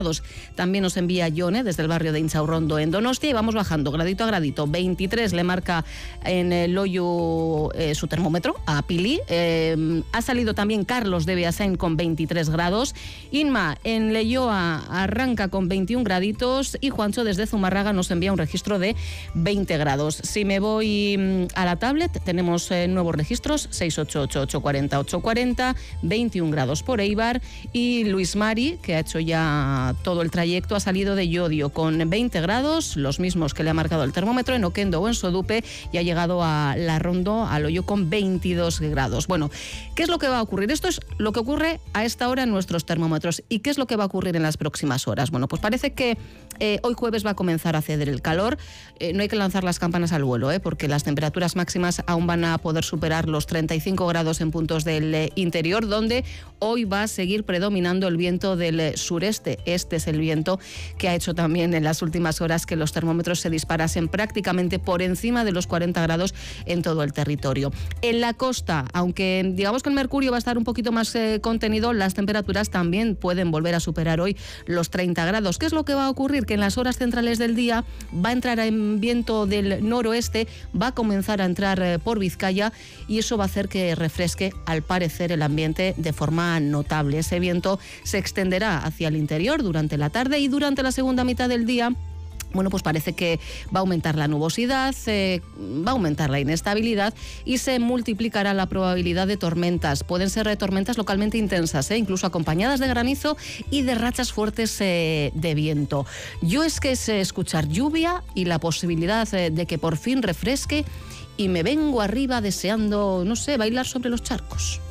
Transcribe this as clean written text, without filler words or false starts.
También nos envía Yone desde el barrio de Inchaurrondo en Donostia y vamos bajando gradito a gradito. 23 le marca en el Loyu su termómetro a Pili. Ha salido también Carlos de Beasain con 23 grados. Inma en Leyoa arranca con 21 graditos y Juancho desde Zumárraga nos envía un registro de 20 grados. Si me voy a la tablet, tenemos nuevos registros: 688-840-840, 21 grados por Eibar, y Luis Mari, que ha hecho ya todo el trayecto, ha salido de Llodio con 20 grados, los mismos que le ha marcado el termómetro en Oquendo o en Sodupe, y ha llegado a La Rondo, al Hoyo, con 22 grados. Bueno, ¿qué es lo que va a ocurrir? Esto es lo que ocurre a esta hora en nuestros termómetros. ¿Y qué es lo que va a ocurrir en las próximas horas? Bueno, pues parece que hoy jueves va a comenzar a ceder el calor. No hay que lanzar las campanas al vuelo, porque las temperaturas máximas aún van a poder superar los 35 grados en puntos del interior, donde hoy va a seguir predominando el viento del sureste. Este es el viento que ha hecho también en las últimas horas que los termómetros se disparasen prácticamente por encima de los 40 grados en todo el territorio. En la costa, aunque digamos que el mercurio va a estar un poquito más contenido, las temperaturas también pueden volver a superar hoy los 30 grados. ¿Qué es lo que va a ocurrir? Que en las horas centrales del día va a entrar en viento del noroeste, va a comenzar a entrar por Vizcaya, y eso va a hacer que refresque, al parecer, el ambiente de forma notable. Ese viento se extenderá hacia el interior durante la tarde, y durante la segunda mitad del día, bueno, pues parece que va a aumentar la nubosidad, va a aumentar la inestabilidad y se multiplicará la probabilidad de tormentas. Pueden ser tormentas localmente intensas, incluso acompañadas de granizo y de rachas fuertes de viento. Yo es que sé escuchar lluvia y la posibilidad de que por fin refresque, y me vengo arriba deseando, no sé, bailar sobre los charcos.